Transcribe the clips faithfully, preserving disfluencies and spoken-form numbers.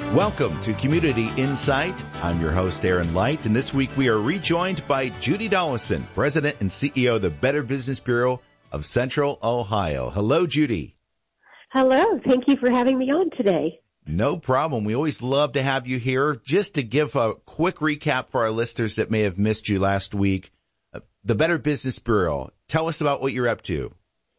Welcome to Community Insight. I'm your host, Aaron Light, and this week we are rejoined by Judy Dollison, President and C E O of the Better Business Bureau of Central Ohio. Hello, Judy. Hello. Thank you for having me on today. No problem. We always love to have you here. Just to give a quick recap for our listeners that may have missed you last week, the Better Business Bureau, tell us about what you're up to.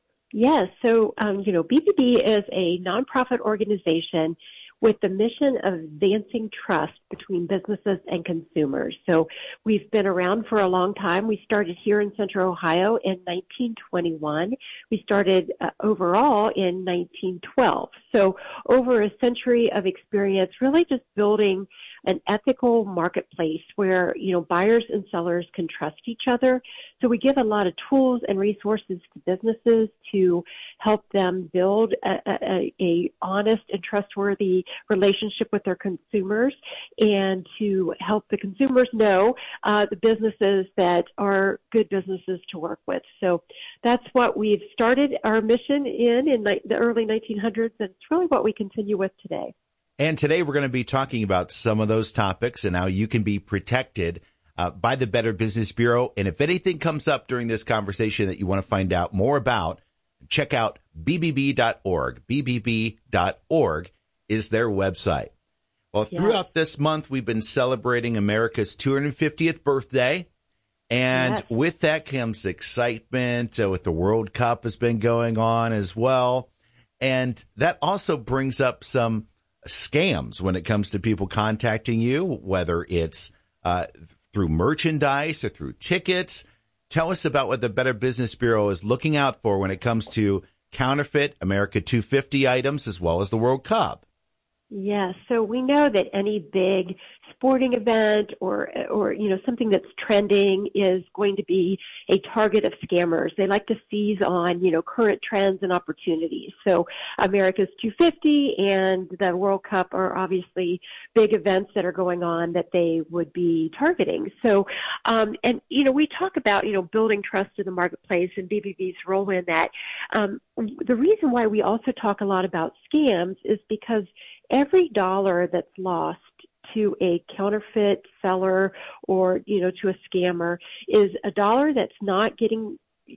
Yes. So, um, you know, B B B is a nonprofit organization with the mission of advancing trust between businesses and consumers. So we've been around for a long time. We started here in Central Ohio in nineteen twenty-one. We started uh, overall in nineteen twelve. So over a century of experience, really just building an ethical marketplace where, you know, buyers and sellers can trust each other. So we give a lot of tools and resources to businesses to help them build a, a, a honest and trustworthy relationship with their consumers, and to help the consumers know uh, the businesses that are good businesses to work with. So that's what we've started our mission in in the early nineteen hundreds, and it's really what we continue with today. And today we're going to be talking about some of those topics and how you can be protected uh, by the Better Business Bureau. And if anything comes up during this conversation that you want to find out more about, check out B B B dot org. B B B dot org is their website. Well, throughout yes. this month, we've been celebrating America's two hundred fiftieth birthday. And yes. with that comes excitement uh, with the World Cup has been going on as well. And that also brings up some scams when it comes to people contacting you, whether it's uh, through merchandise or through tickets. Tell us about what the Better Business Bureau is looking out for when it comes to counterfeit America two fifty items as well as the World Cup. Yes, so we know that any big sporting event or, or, you know, something that's trending is going to be a target of scammers. They like to seize on, you know, current trends and opportunities. So America's two fifty and the World Cup are obviously big events that are going on that they would be targeting. So, um, and, you know, we talk about, you know, building trust in the marketplace and B B B's role in that. Um, the reason why we also talk a lot about scams is because every dollar that's lost to a counterfeit seller or, you know, to a scammer is a dollar that's not getting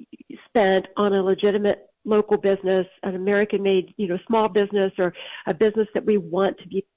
spent on a legitimate local business, an American-made, you know, small business or a business that we want to be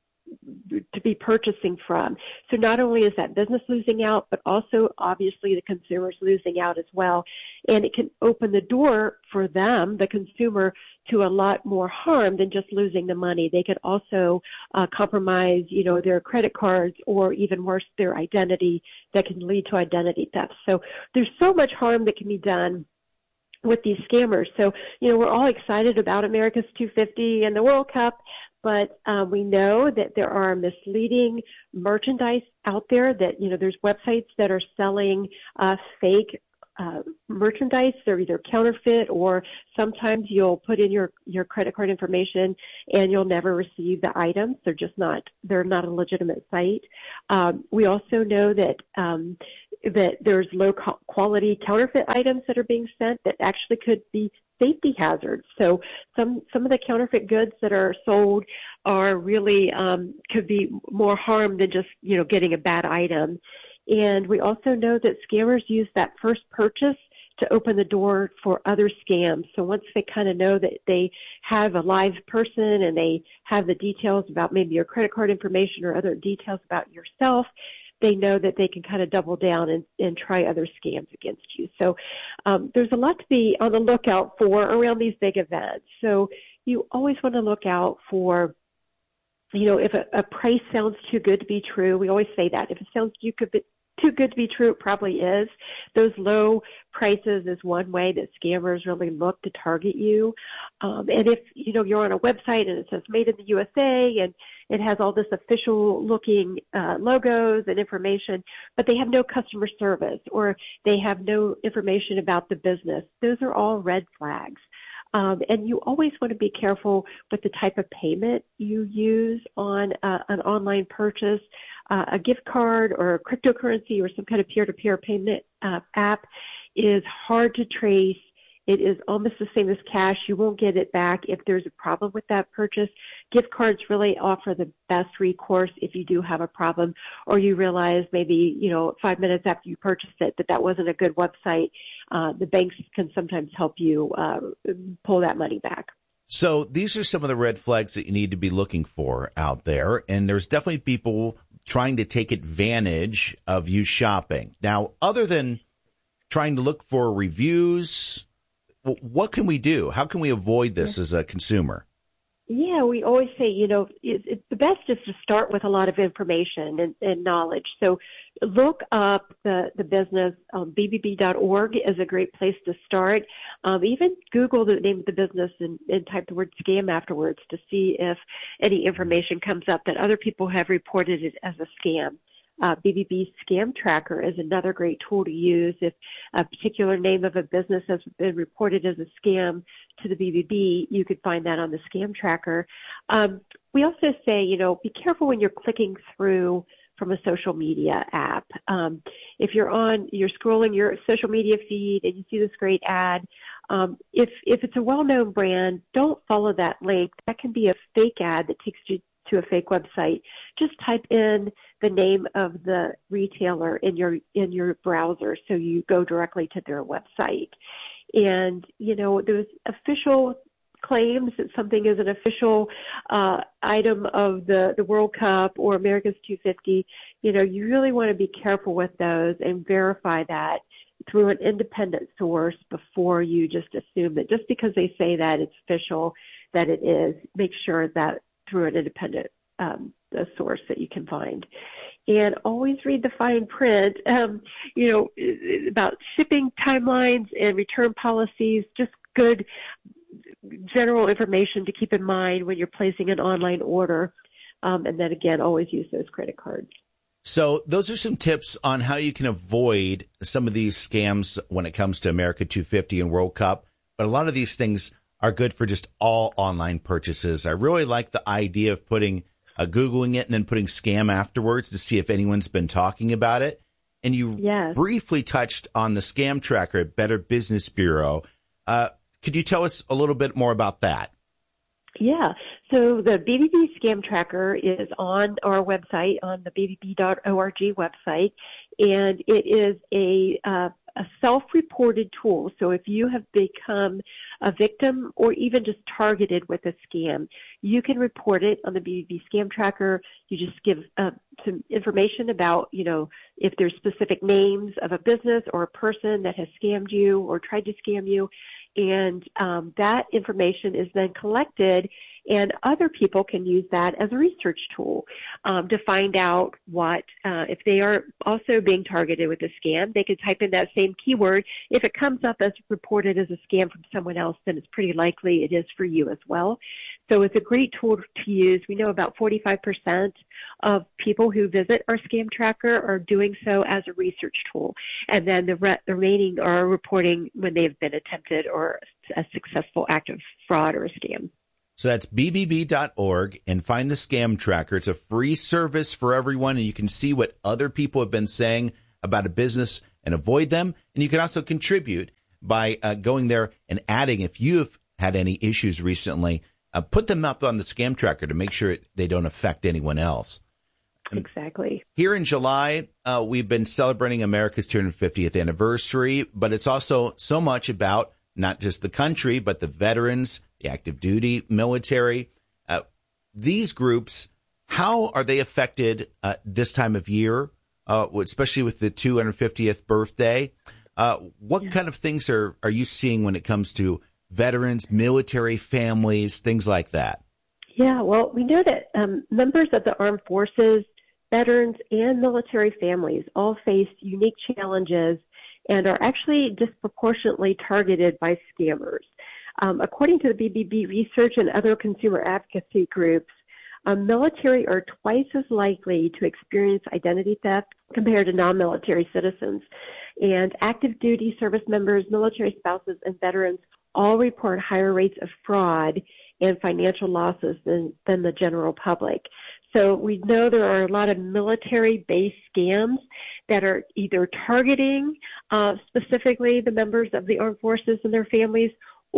to be purchasing from. So not only is that business losing out, but also obviously the consumer's losing out as well. And it can open the door for them, the consumer, to a lot more harm than just losing the money. They could also uh, compromise, you know, their credit cards or even worse, their identity that can lead to identity theft. So there's so much harm that can be done with these scammers. So, you know, we're all excited about America's two fifty and the World Cup, but uh, we know that there are misleading merchandise out there that, you know, there's websites that are selling uh, fake uh, merchandise. They're either counterfeit or sometimes you'll put in your, your credit card information and you'll never receive the items. They're just not, they're not a legitimate site. Um, we also know that um, that there's low quality counterfeit items that are being sent that actually could be safety hazards. So some some of the counterfeit goods that are sold are really um, could be more harm than just, you know, getting a bad item. And we also know that scammers use that first purchase to open the door for other scams. So once they kind of know that they have a live person and they have the details about maybe your credit card information or other details about yourself, they know that they can kind of double down and, and try other scams against you. So um, there's a lot to be on the lookout for around these big events. So you always want to look out for, you know, if a, a price sounds too good to be true. We always say that. If it sounds too good, too good to be true, it probably is. Those low prices is one way that scammers really look to target you. Um, and if, you know, you're on a website and it says made in the U S A and it has all this official looking uh, logos and information, but they have no customer service or they have no information about the business, those are all red flags. Um, and you always want to be careful with the type of payment you use on uh, an online purchase. Uh, a gift card or cryptocurrency or some kind of peer-to-peer payment uh, app is hard to trace It is almost the same as cash. You won't get it back if there's a problem with that purchase. Gift cards really offer the best recourse if you do have a problem, or you realize maybe, you know, five minutes after you purchased it that that wasn't a good website. Uh, the banks can sometimes help you uh, pull that money back. So these are some of the red flags that you need to be looking for out there. And there's definitely people trying to take advantage of you shopping. Now, other than trying to look for reviews, what can we do? How can we avoid this as a consumer? Yeah, we always say, you know, it, it, the best is to start with a lot of information and, and knowledge. So look up the, the business. Um, B B B dot org is a great place to start. Um, even Google the name of the business and, and type the word scam afterwards to see if any information comes up that other people have reported it as a scam. Uh, B B B Scam Tracker is another great tool to use. If a particular name of a business has been reported as a scam to the B B B, you could find that on the Scam Tracker. Um, we also say, you know, be careful when you're clicking through from a social media app. Um, if you're on, you're scrolling your social media feed and you see this great ad, um, if if it's a well-known brand, don't follow that link. That can be a fake ad that takes you to a fake website. Just type in the name of the retailer in your in your browser so you go directly to their website. And, you know, there's official claims that something is an official uh, item of the, the World Cup or America's two fifty. You know, you really want to be careful with those and verify that through an independent source before you just assume that just because they say that it's official, that it is. Make sure that through an independent um, a source that you can find. And always read the fine print, um, you know, about shipping timelines and return policies, just good general information to keep in mind when you're placing an online order. Um, and then again, always use those credit cards. So those are some tips on how you can avoid some of these scams when it comes to America two fifty and World Cup. But a lot of these things are good for just all online purchases. I really like the idea of putting uh, Googling it and then putting scam afterwards to see if anyone's been talking about it. And you yes. briefly touched on the Scam Tracker at Better Business Bureau. Uh, could you tell us a little bit more about that? Yeah. So the B B B Scam Tracker is on our website, on the B B B dot org website, and it is a uh, a self-reported tool. So if you have become a victim or even just targeted with a scam, you can report it on the B B B Scam Tracker. You just give uh, some information about, you know, if there's specific names of a business or a person that has scammed you or tried to scam you. And um, that information is then collected, and other people can use that as a research tool um, to find out what, uh, if they are also being targeted with a scam, they can type in that same keyword. If it comes up as reported as a scam from someone else, then it's pretty likely it is for you as well. So it's a great tool to use. We know about forty-five percent of people who visit our Scam Tracker are doing so as a research tool. And then the, re- the remaining are reporting when they have been attempted or a successful act of fraud or a scam. So that's B B B dot org and find the Scam Tracker. It's a free service for everyone, and you can see what other people have been saying about a business and avoid them. And you can also contribute by uh, going there and adding, if you've had any issues recently, uh, put them up on the Scam Tracker to make sure it, they don't affect anyone else. Exactly. Here in July, uh, we've been celebrating America's two hundred fiftieth anniversary, but it's also so much about not just the country, but the veterans, the active duty military. Uh, these groups, how are they affected uh, this time of year, uh, especially with the two hundred fiftieth birthday? Uh, what yeah. kind of things are, are you seeing when it comes to veterans, military families, things like that? Yeah, well, we know that um, members of the armed forces, veterans, and military families all face unique challenges and are actually disproportionately targeted by scammers. Um, according to the B B B research and other consumer advocacy groups, um, military are twice as likely to experience identity theft compared to non-military citizens. And active duty service members, military spouses, and veterans all report higher rates of fraud and financial losses than, than the general public. So we know there are a lot of military-based scams that are either targeting uh, specifically the members of the armed forces and their families,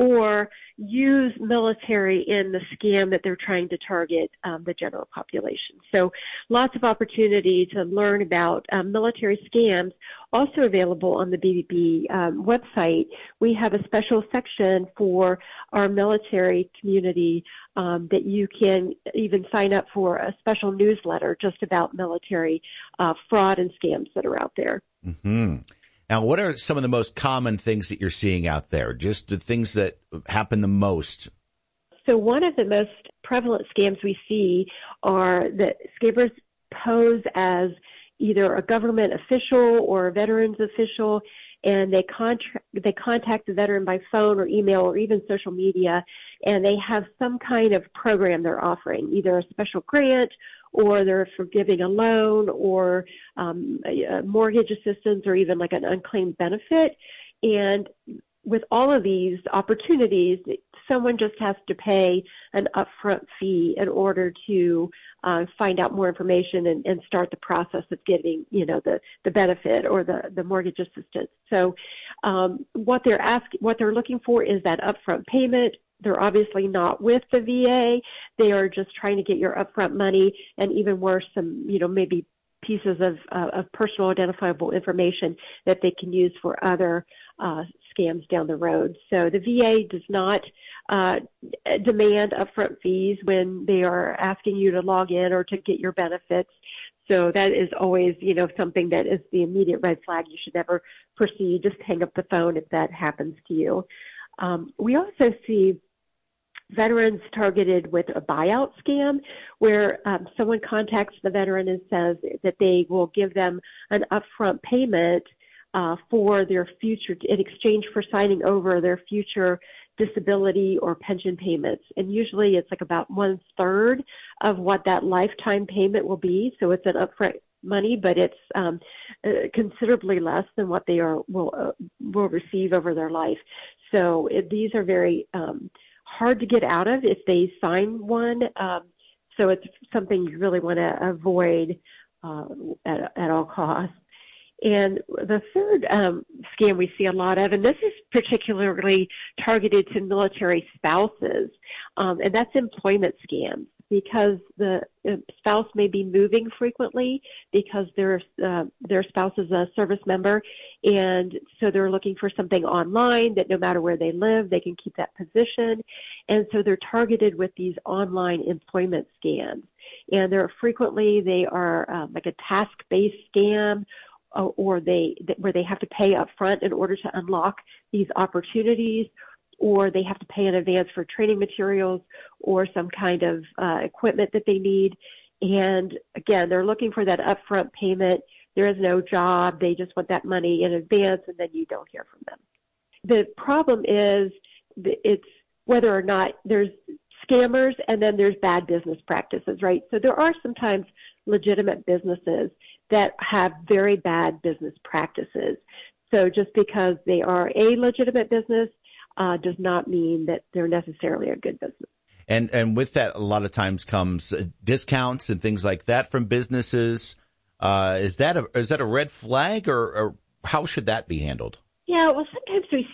or use military in the scam that they're trying to target um, the general population. So lots of opportunity to learn about um, military scams. Also available on the B B B um, website, we have a special section for our military community um, that you can even sign up for a special newsletter just about military uh, fraud and scams that are out there. Mm-hmm. Now, what are some of the most common things that you're seeing out there? Just the things that happen the most? So one of the most prevalent scams we see are that scammers pose as either a government official or a veterans official, and they contra- they contact the veteran by phone or email or even social media, and they have some kind of program they're offering, either a special grant or they're forgiving a loan or um, a, a mortgage assistance or even like an unclaimed benefit. And with all of these opportunities, someone just has to pay an upfront fee in order to uh, find out more information and, and start the process of getting, you know, the, the benefit or the, the mortgage assistance. So um, what they're asking, what they're looking for is that upfront payment. They're obviously not with the V A. They are just trying to get your upfront money, and even worse, some, you know, maybe pieces of, uh, of personal identifiable information that they can use for other uh, scams down the road. So the V A does not uh, demand upfront fees when they are asking you to log in or to get your benefits. So that is always, you know, something that is the immediate red flag. You should never proceed. Just hang up the phone if that happens to you. Um, we also see veterans targeted with a buyout scam where um, someone contacts the veteran and says that they will give them an upfront payment uh, for their future, in exchange for signing over their future disability or pension payments. And usually it's like about one third of what that lifetime payment will be. So it's an upfront money, but it's um, uh, considerably less than what they are will uh, will receive over their life. So it, these are very um, hard to get out of if they sign one. Um, so it's something you really want to avoid uh, at, at all costs. And the third um, scam we see a lot of, and this is particularly targeted to military spouses, um, and that's employment scams, because the spouse may be moving frequently because their uh, their spouse is a service member, and so they're looking for something online that no matter where they live, they can keep that position, and so they're targeted with these online employment scams. And they're frequently, they are um, like a task-based scam, or they where they have to pay up front in order to unlock these opportunities, or they have to pay in advance for training materials or some kind of uh, equipment that they need. And again, they're looking for that upfront payment. There is no job. They just want that money in advance, and then you don't hear from them. The problem is it's whether or not there's scammers and then there's bad business practices, right? So there are sometimes legitimate businesses that have very bad business practices. So just because they are a legitimate business uh, does not mean that they're necessarily a good business. And and with that, a lot of times comes discounts and things like that from businesses. Uh, is that a is that a red flag, or, or how should that be handled? Yeah, well, sometimes we